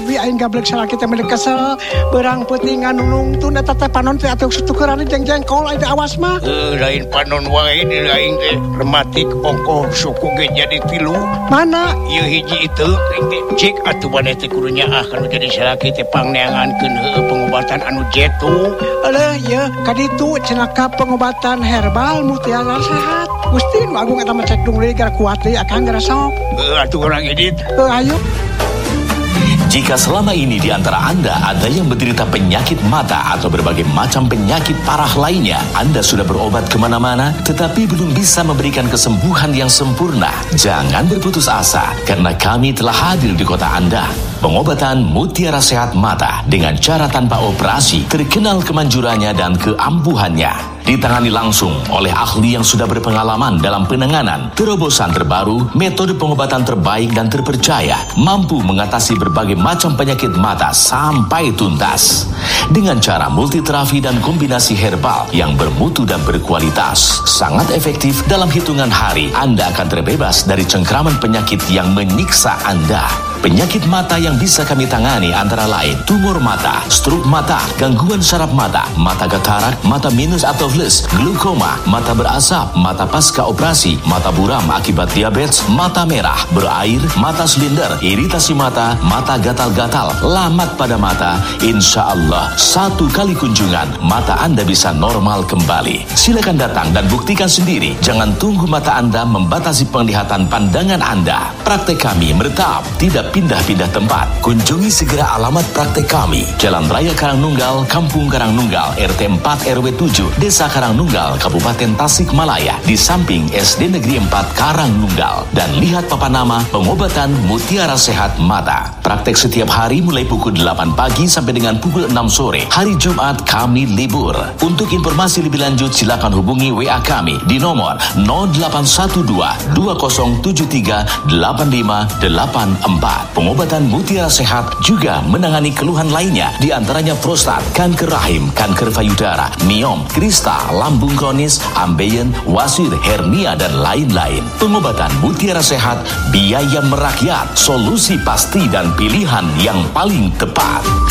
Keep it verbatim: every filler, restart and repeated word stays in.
hobi aing gablek salaki teh mendek kesel berang peuting anu nungtun eta teh panon teh atuh sutukeurana jeng-jengkol aya awas mah. Heuh lain panon wae di aing teh rematik ongkoh suku ge jadi tilu. Mana? Ieu hiji iteu cik atuh maneh teh kudu nyaah kana jadi salaki teh pangneangankeun heueuh pengobatan anu jetu. Aleuh ieu kaditu cenaka pengobatan herbal mutiara sehat. Gusti nu agung eta mah cek dung deui gara kuat deui akang gara sok. Heuh atuh urang edit. Heuh ayo. Jika selama ini di antara Anda ada yang menderita penyakit mata atau berbagai macam penyakit parah lainnya, Anda sudah berobat kemana-mana tetapi belum bisa memberikan kesembuhan yang sempurna, jangan berputus asa karena kami telah hadir di kota Anda. Pengobatan Mutiara Sehat Mata dengan cara tanpa operasi terkenal kemanjurannya dan keampuhannya. Ditangani langsung oleh ahli yang sudah berpengalaman dalam penanganan, terobosan terbaru, metode pengobatan terbaik dan terpercaya, mampu mengatasi berbagai macam penyakit mata sampai tuntas. Dengan cara multiterapi dan kombinasi herbal yang bermutu dan berkualitas, sangat efektif dalam hitungan hari, Anda akan terbebas dari cengkraman penyakit yang menyiksa Anda. Penyakit mata yang bisa kami tangani antara lain tumor mata, stroke mata, gangguan saraf mata, mata katarak, mata minus atau plus, glaukoma, mata berasap, mata pasca operasi, mata buram akibat diabetes, mata merah, berair, mata silinder, iritasi mata, mata gatal-gatal, lamat pada mata. Insya Allah satu kali kunjungan mata Anda bisa normal kembali. Silakan datang dan buktikan sendiri. Jangan tunggu mata Anda membatasi penglihatan pandangan Anda. Praktek kami menetap, tidak pindah-pindah tempat. Kunjungi segera alamat praktek kami. Jalan Raya Karangnunggal, Kampung Karangnunggal, R T empat R W tujuh, Desa Karangnunggal, Kabupaten Tasikmalaya, di samping S D Negeri empat Karangnunggal. Dan lihat papan nama pengobatan Mutiara Sehat Mata. Praktek setiap hari mulai pukul delapan pagi sampai dengan pukul enam sore. Hari Jumat kami libur. Untuk informasi lebih lanjut silakan hubungi W A kami di nomor nol delapan satu dua dua nol tujuh tiga delapan lima delapan empat. Pengobatan Mutiara Sehat juga menangani keluhan lainnya, di antaranya prostat, kanker rahim, kanker payudara, miom, kista, lambung kronis, ambeien, wasir, hernia, dan lain-lain. Pengobatan Mutiara Sehat, biaya merakyat, solusi pasti dan pilihan yang paling tepat.